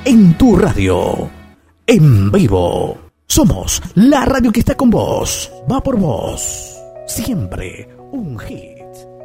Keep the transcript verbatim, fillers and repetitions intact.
en tu radio. En vivo. Somos la radio que está con vos. Va por vos. Siempre un hit.